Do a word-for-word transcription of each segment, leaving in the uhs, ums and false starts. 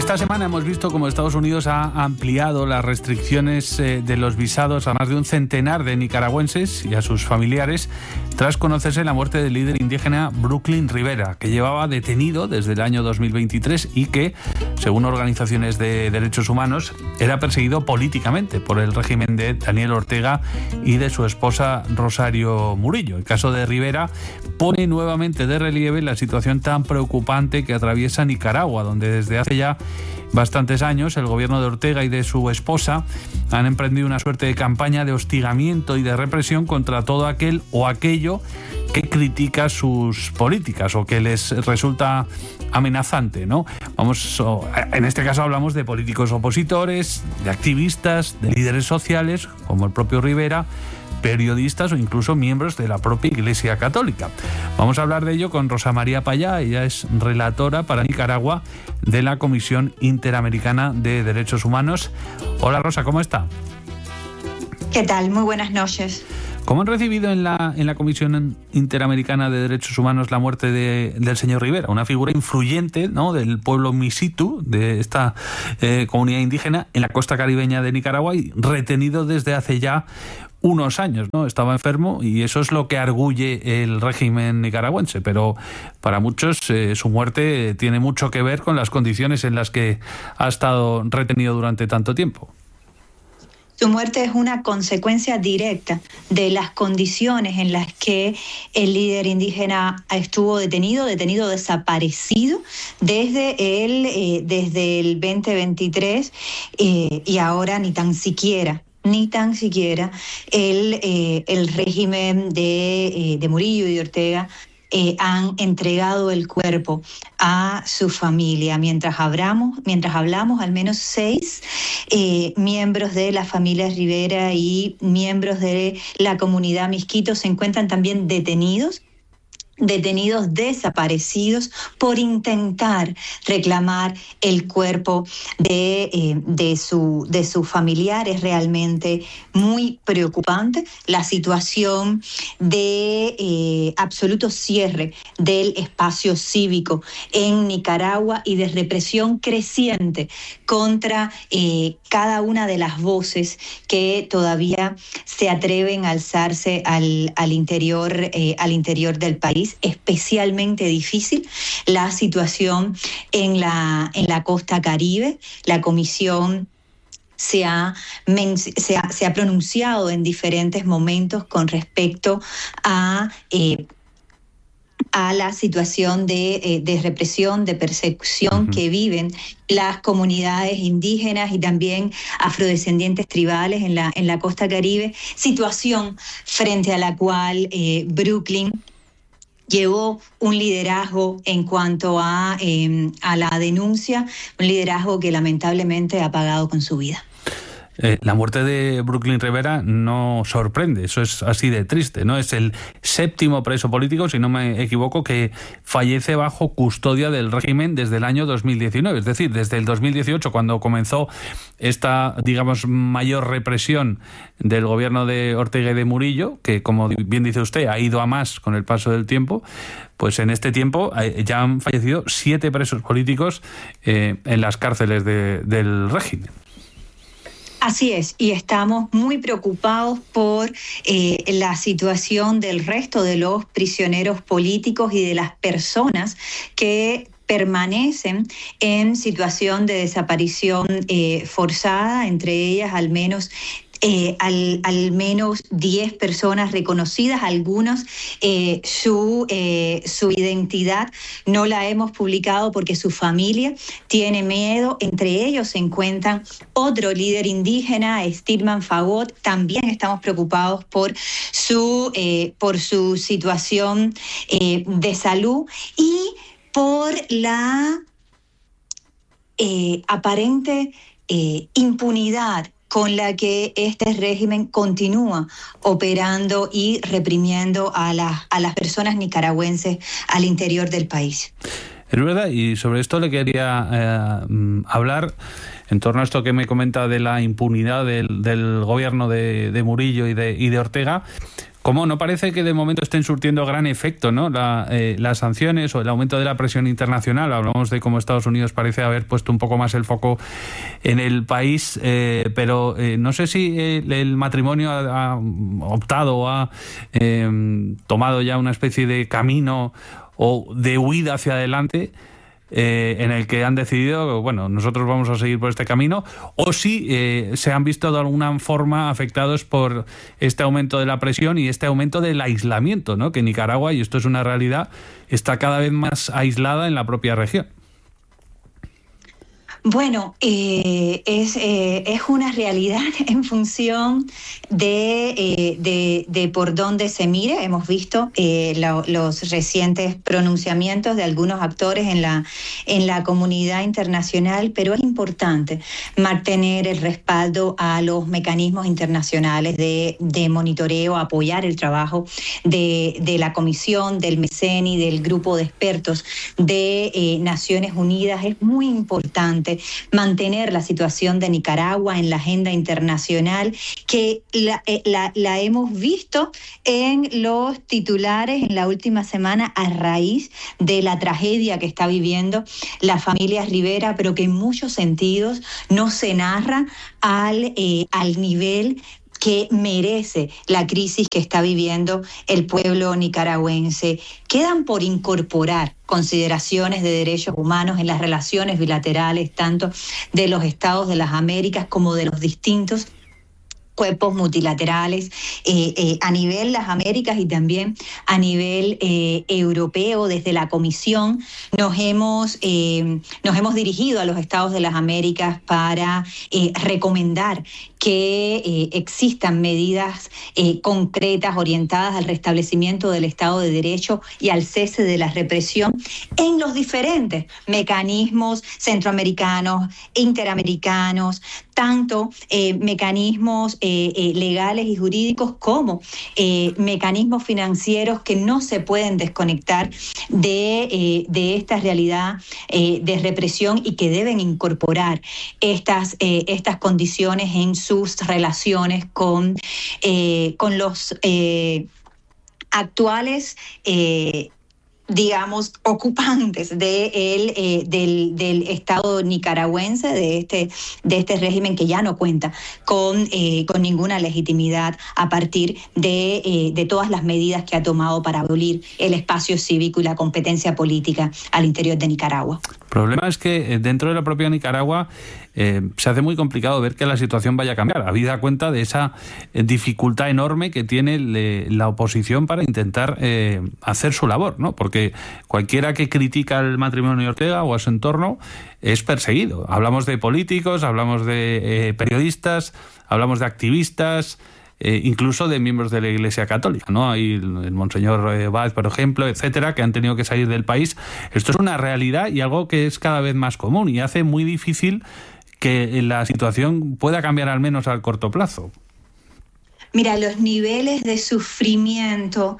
Esta semana hemos visto cómo Estados Unidos ha ampliado las restricciones eh, de los visados a más de un centenar de nicaragüenses y a sus familiares tras conocerse la muerte del líder indígena Brooklyn Rivera, que llevaba detenido desde el año dos mil veintitrés y que, según organizaciones de derechos humanos, era perseguido políticamente por el régimen de Daniel Ortega y de su esposa Rosario Murillo. El caso de Rivera pone nuevamente de relieve la situación tan preocupante que atraviesa Nicaragua, donde desde hace ya bastantes años el gobierno de Ortega y de su esposa han emprendido una suerte de campaña de hostigamiento y de represión contra todo aquel o aquello que critica sus políticas o que les resulta amenazante, ¿no? Vamos, en este caso hablamos de políticos opositores, de activistas, de líderes sociales, como el propio Rivera, periodistas o incluso miembros de la propia Iglesia Católica. Vamos a hablar de ello con Rosa María Payá. Ella es relatora para Nicaragua de la Comisión Interamericana de Derechos Humanos. Hola Rosa, ¿cómo está? ¿Qué tal? Muy buenas noches. ¿Cómo han recibido en la, en la Comisión Interamericana de Derechos Humanos la muerte de, del señor Rivera? Una figura influyente, ¿no?, del pueblo Misitu, de esta eh, comunidad indígena en la costa caribeña de Nicaragua y retenido desde hace ya unos años, ¿no? Estaba enfermo y eso es lo que arguye el régimen nicaragüense, pero para muchos eh, su muerte tiene mucho que ver con las condiciones en las que ha estado retenido durante tanto tiempo. Su muerte es una consecuencia directa de las condiciones en las que el líder indígena estuvo detenido, detenido desaparecido desde el, eh, desde el veinte veintitrés eh, y ahora ni tan siquiera ni tan siquiera el, eh, el régimen de, eh, de Murillo y de Ortega eh, han entregado el cuerpo a su familia. Mientras hablamos, mientras hablamos al menos seis eh, miembros de la familia Rivera y miembros de la comunidad Misquito se encuentran también detenidos. detenidos desaparecidos por intentar reclamar el cuerpo de, eh, de, su, de sus familiares. Realmente muy preocupante la situación de eh, absoluto cierre del espacio cívico en Nicaragua y de represión creciente contra eh, cada una de las voces que todavía se atreven a alzarse al, al, interior, eh, al interior del país. Especialmente difícil la situación en la, en la costa Caribe. La comisión se ha, se ha, se ha pronunciado en diferentes momentos con respecto a... Eh, a la situación de, eh, de represión, de persecución uh-huh. que viven las comunidades indígenas y también afrodescendientes tribales en la, en la costa Caribe, situación frente a la cual eh, Brooklyn llevó un liderazgo en cuanto a, eh, a la denuncia, un liderazgo que lamentablemente ha pagado con su vida. Eh, la muerte de Brooklyn Rivera no sorprende, eso es así de triste, ¿no? Es el séptimo preso político, si no me equivoco, que fallece bajo custodia del régimen desde el año dos mil diecinueve, es decir, desde el dos mil dieciocho, cuando comenzó esta, digamos, mayor represión del gobierno de Ortega y de Murillo, que, como bien dice usted, ha ido a más con el paso del tiempo. Pues en este tiempo ya han fallecido siete presos políticos eh, en las cárceles de, del régimen. Así es, y estamos muy preocupados por eh, la situación del resto de los prisioneros políticos y de las personas que permanecen en situación de desaparición eh, forzada, entre ellas al menos Eh, al, al menos diez personas reconocidas, algunos eh, su, eh, su identidad no la hemos publicado porque su familia tiene miedo. Entre ellos se encuentran otro líder indígena, Steedman Fagot. También estamos preocupados por su, eh, por su situación eh, de salud y por la eh, aparente eh, impunidad con la que este régimen continúa operando y reprimiendo a, la, a las personas nicaragüenses al interior del país. Es verdad, y sobre esto le quería eh, hablar en torno a esto que me comenta de la impunidad del, del gobierno de, de Murillo y de, y de Ortega, ¿Cómo no parece que de momento estén surtiendo gran efecto, ¿no? La, eh, las sanciones o el aumento de la presión internacional? Hablamos de cómo Estados Unidos parece haber puesto un poco más el foco en el país, eh, pero eh, no sé si el, el matrimonio ha, ha optado o ha eh, tomado ya una especie de camino o de huida hacia adelante, Eh, en el que han decidido, bueno, nosotros vamos a seguir por este camino, o si eh, se han visto de alguna forma afectados por este aumento de la presión y este aumento del aislamiento, ¿no? Que Nicaragua, y esto es una realidad, está cada vez más aislada en la propia región. Bueno, eh, es, eh, es una realidad en función de, eh, de, de por dónde se mire. Hemos visto eh, lo, los recientes pronunciamientos de algunos actores en la, en la comunidad internacional, pero es importante mantener el respaldo a los mecanismos internacionales de, de monitoreo, apoyar el trabajo de, de la Comisión, del MECENI, del grupo de expertos de eh, Naciones Unidas. Es muy importante mantener la situación de Nicaragua en la agenda internacional, que la, la, la hemos visto en los titulares en la última semana a raíz de la tragedia que está viviendo la familia Rivera, pero que en muchos sentidos no se narra al, eh, al nivel que merece la crisis que está viviendo el pueblo nicaragüense. Quedan por incorporar consideraciones de derechos humanos en las relaciones bilaterales, tanto de los Estados de las Américas como de los distintos cuerpos multilaterales eh, eh, a nivel las Américas y también a nivel eh, europeo. Desde la Comisión nos hemos, eh, nos hemos dirigido a los Estados de las Américas para eh, recomendar que eh, existan medidas eh, concretas orientadas al restablecimiento del Estado de Derecho y al cese de la represión en los diferentes mecanismos centroamericanos, interamericanos, tanto eh, mecanismos eh, eh, legales y jurídicos como eh, mecanismos financieros que no se pueden desconectar de, eh, de esta realidad eh, de represión y que deben incorporar estas, eh, estas condiciones en sus relaciones con, eh, con los eh, actuales eh, digamos, ocupantes de el, eh, del, del Estado nicaragüense, de este, de este régimen que ya no cuenta con, eh, con ninguna legitimidad a partir de, eh, de todas las medidas que ha tomado para abolir el espacio cívico y la competencia política al interior de Nicaragua. El problema es que dentro de la propia Nicaragua eh, se hace muy complicado ver que la situación vaya a cambiar, habida cuenta de esa dificultad enorme que tiene le, la oposición para intentar eh, hacer su labor, ¿no? Porque cualquiera que critica el matrimonio de Ortega o a su entorno es perseguido. Hablamos de políticos, hablamos de eh, periodistas, hablamos de activistas, Eh, incluso de miembros de la Iglesia Católica, ¿no? Hay el, el Monseñor eh, Báez, por ejemplo, etcétera, que han tenido que salir del país. Esto es una realidad y algo que es cada vez más común y hace muy difícil que la situación pueda cambiar al menos al corto plazo. Mira, los niveles de sufrimiento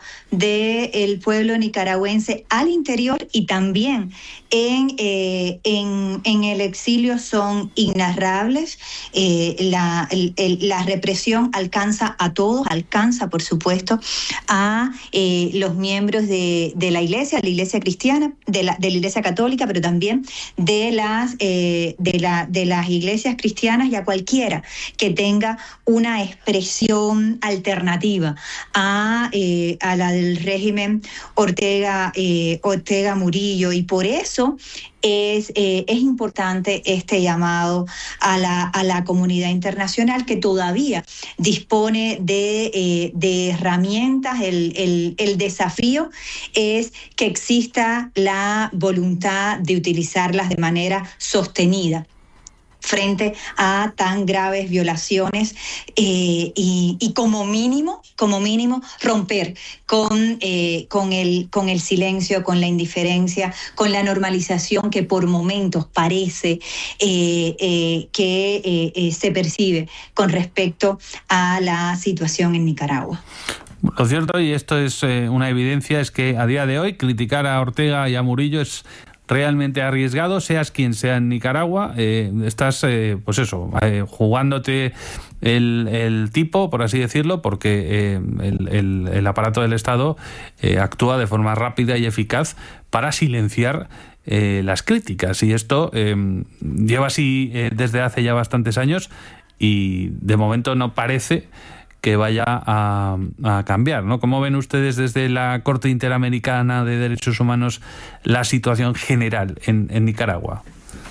del pueblo nicaragüense al interior y también en, eh, en, en el exilio son inarrables. Eh, la, el, el, la represión alcanza a todos, alcanza, por supuesto, a eh, los miembros de, de la Iglesia, la Iglesia cristiana, de la, de la Iglesia católica, pero también de las, eh, de, la, de las iglesias cristianas y a cualquiera que tenga una expresión alternativa a, eh, a la del régimen Ortega, eh, Ortega Murillo, y por eso es, eh, es importante este llamado a la, a la comunidad internacional que todavía dispone de, eh, de herramientas. El, el, el desafío es que exista la voluntad de utilizarlas de manera sostenida frente a tan graves violaciones eh, y, y como mínimo, como mínimo romper con, eh, con, el, con el silencio, con la indiferencia, con la normalización que por momentos parece eh, eh, que eh, eh, se percibe con respecto a la situación en Nicaragua. Lo cierto, y esto es eh, una evidencia, es que a día de hoy criticar a Ortega y a Murillo es realmente arriesgado, seas quien sea en Nicaragua. Eh, estás, eh, pues eso, eh, jugándote el, el tipo, por así decirlo, porque eh, el, el, el aparato del Estado eh, actúa de forma rápida y eficaz para silenciar eh, las críticas. Y esto eh, lleva así eh, desde hace ya bastantes años y de momento no parece que vaya a, a cambiar, ¿no? ¿Cómo ven ustedes desde la Corte Interamericana de Derechos Humanos la situación general en, en Nicaragua?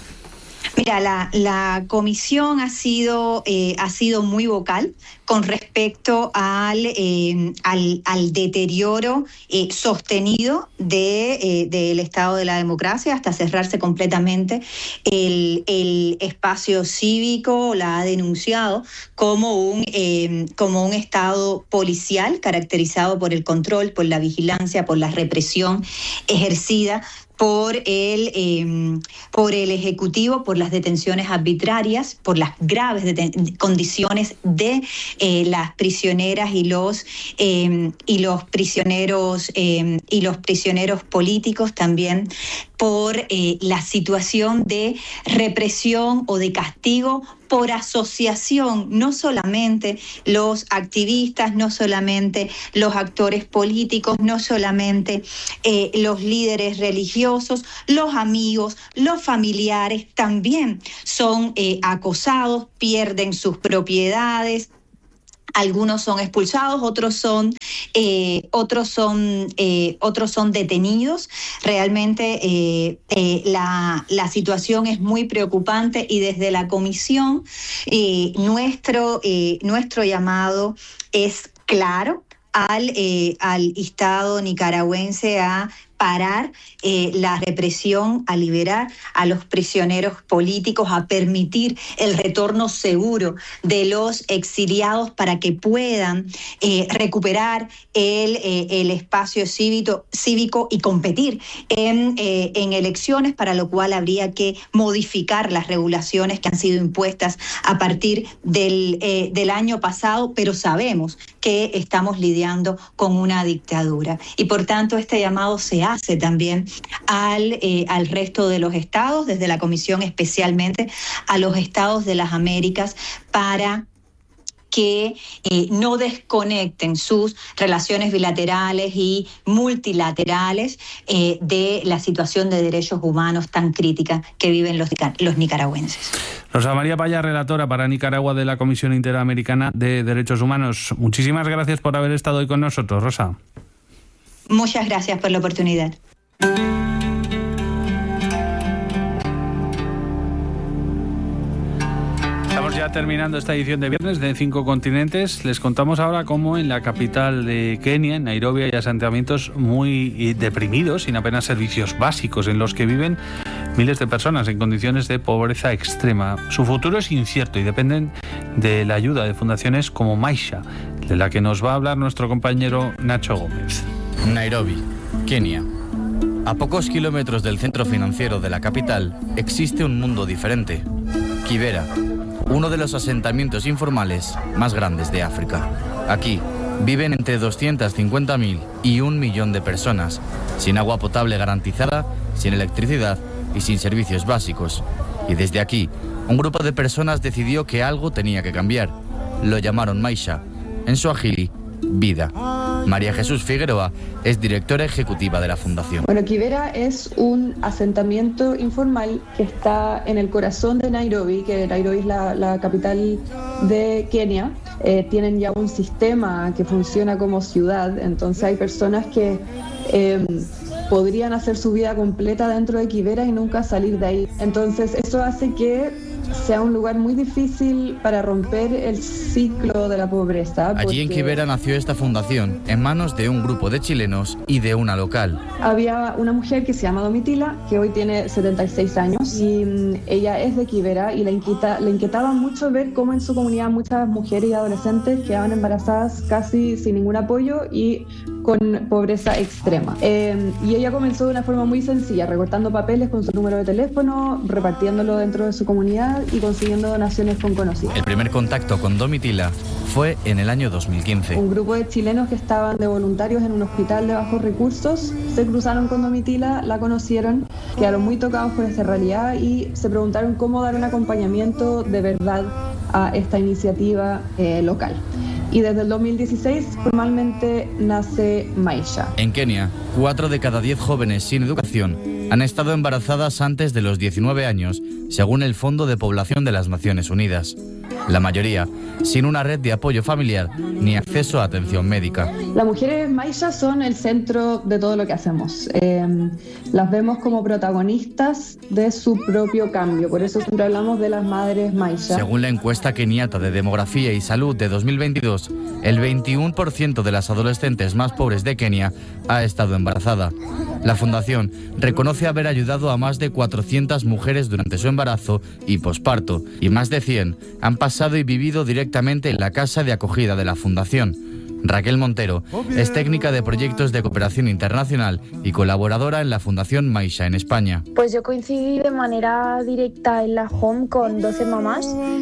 Mira, la, la comisión ha sido, eh, ha sido muy vocal con respecto al, eh, al, al deterioro eh, sostenido de, eh, del Estado de la democracia hasta cerrarse completamente el, el espacio cívico. La ha denunciado como un, eh, como un Estado policial caracterizado por el control, por la vigilancia, por la represión ejercida por el, eh, por el Ejecutivo, por las detenciones arbitrarias, por las graves deten- condiciones de eh, las prisioneras y los, eh, y los prisioneros eh, y los prisioneros políticos, también por eh, la situación de represión o de castigo por asociación, no solamente los activistas, no solamente los actores políticos, no solamente eh, los líderes religiosos, los amigos, los familiares también son eh, acosados, pierden sus propiedades. Algunos son expulsados, otros son, eh, otros son, eh, otros son detenidos. Realmente eh, eh, la, la situación es muy preocupante y desde la comisión eh, nuestro, eh, nuestro llamado es claro al, eh, al Estado nicaragüense a parar eh, la represión, a liberar a los prisioneros políticos, a permitir el retorno seguro de los exiliados para que puedan eh, recuperar el, eh, el espacio cívico, cívico y competir en, eh, en elecciones, para lo cual habría que modificar las regulaciones que han sido impuestas a partir del, eh, del año pasado, pero sabemos que estamos lidiando con una dictadura. Y por tanto este llamado se hace también al, eh, al resto de los estados, desde la Comisión especialmente a los estados de las Américas, para que eh, no desconecten sus relaciones bilaterales y multilaterales eh, de la situación de derechos humanos tan crítica que viven los, los nicaragüenses. Rosa María Paya, relatora para Nicaragua de la Comisión Interamericana de Derechos Humanos. Muchísimas gracias por haber estado hoy con nosotros, Rosa. Muchas gracias por la oportunidad. Estamos ya terminando esta edición de viernes de Cinco Continentes. Les contamos ahora cómo en la capital de Kenia, en Nairobi, hay asentamientos muy deprimidos, sin apenas servicios básicos, en los que viven miles de personas en condiciones de pobreza extrema. Su futuro es incierto y dependen de la ayuda de fundaciones como Maisha, de la que nos va a hablar nuestro compañero Nacho Gómez. Nairobi, Kenia. A pocos kilómetros del centro financiero de la capital existe un mundo diferente. Kibera, uno de los asentamientos informales más grandes de África. Aquí viven entre doscientas cincuenta mil y un millón de personas, sin agua potable garantizada, sin electricidad y sin servicios básicos. Y desde aquí, un grupo de personas decidió que algo tenía que cambiar. Lo llamaron Maisha, en suajili, vida. María Jesús Figueroa es directora ejecutiva de la fundación. Bueno, Kibera es un asentamiento informal que está en el corazón de Nairobi, que Nairobi es la, la capital de Kenia. Eh, tienen ya un sistema que funciona como ciudad, entonces hay personas que eh, podrían hacer su vida completa dentro de Kibera y nunca salir de ahí. Entonces eso hace que sea un lugar muy difícil para romper el ciclo de la pobreza. Allí en Kibera nació esta fundación, en manos de un grupo de chilenos y de una local. Había una mujer que se llama Domitila, que hoy tiene setenta y seis años, y um, ella es de Kibera y le, inquieta, le inquietaba mucho ver cómo en su comunidad muchas mujeres y adolescentes quedaban embarazadas casi sin ningún apoyo y con pobreza extrema. Eh, y ella comenzó de una forma muy sencilla, recortando papeles con su número de teléfono, repartiéndolo dentro de su comunidad y consiguiendo donaciones con conocidos. El primer contacto con Domitila fue en el año dos mil quince. Un grupo de chilenos que estaban de voluntarios en un hospital de bajos recursos se cruzaron con Domitila, la conocieron, quedaron muy tocados por esta realidad y se preguntaron cómo dar un acompañamiento de verdad a esta iniciativa eh, local. Y desde el dos mil dieciséis formalmente nace Maisha. En Kenia, cuatro de cada diez jóvenes sin educación han estado embarazadas antes de los diecinueve años, según el Fondo de Población de las Naciones Unidas. La mayoría sin una red de apoyo familiar ni acceso a atención médica. Las mujeres Maisha son el centro de todo lo que hacemos. Eh, las vemos como protagonistas de su propio cambio, por eso siempre hablamos de las madres Maisha. Según la encuesta keniata de Demografía y Salud de dos mil veintidós, el veintiuno por ciento de las adolescentes más pobres de Kenia ha estado embarazada. La Fundación reconoce haber ayudado a más de cuatrocientas mujeres durante su embarazo y posparto, y más de cien han pasado y vivido directamente en la casa de acogida de la Fundación. Raquel Montero es técnica de proyectos de cooperación internacional y colaboradora en la Fundación Maisha en España. Pues yo coincidí de manera directa en la home con doce mamás,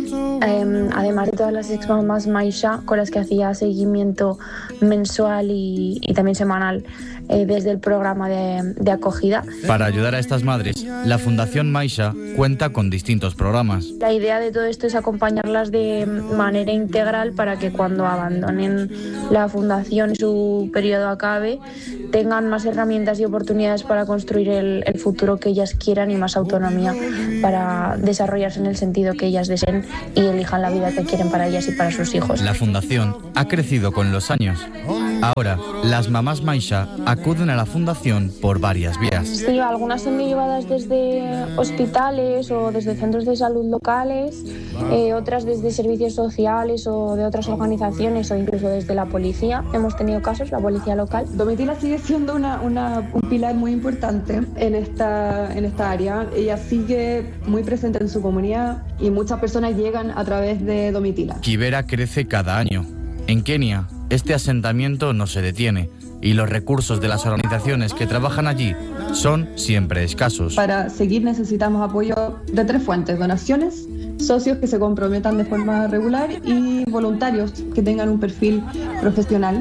eh, además de todas las ex mamás Maisha con las que hacía seguimiento mensual y, y también semanal eh, desde el programa de, de acogida. Para ayudar a estas madres, la Fundación Maisha cuenta con distintos programas. La idea de todo esto es acompañarlas de manera integral para que cuando abandonen la fundación y su periodo acabe, tengan más herramientas y oportunidades para construir el, el futuro que ellas quieran y más autonomía para desarrollarse en el sentido que ellas deseen y elijan la vida que quieren para ellas y para sus hijos. La fundación ha crecido con los años. Ahora, las mamás Maisha acuden a la fundación por varias vías. Sí, algunas son llevadas desde hospitales o desde centros de salud locales, eh, otras desde servicios sociales o de otras organizaciones o incluso desde la policía. Hemos tenido casos, la policía local. Domitila sigue siendo una, una, un pilar muy importante en esta, en esta área. Ella sigue muy presente en su comunidad y muchas personas llegan a través de Domitila. Kibera crece cada año. En Kenia, este asentamiento no se detiene y los recursos de las organizaciones que trabajan allí son siempre escasos. Para seguir necesitamos apoyo de tres fuentes: donaciones, socios que se comprometan de forma regular y voluntarios que tengan un perfil profesional.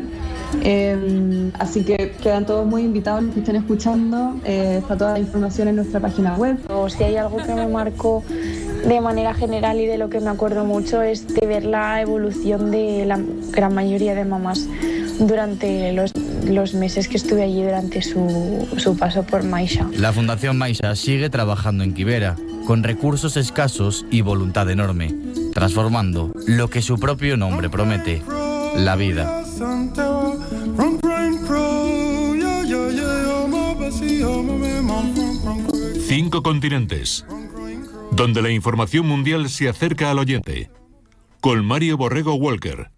Eh, así que quedan todos muy invitados los que estén escuchando. Eh, está toda la información en nuestra página web. O si hay algo que me marcó de manera general y de lo que me acuerdo mucho es de ver la evolución de la gran mayoría de mamás durante los, los meses que estuve allí durante su, su paso por Maisha. La Fundación Maisha sigue trabajando en Kibera con recursos escasos y voluntad enorme, transformando lo que su propio nombre promete, la vida. Cinco continentes, donde la información mundial se acerca al oyente. Con Mario Borrego Walker.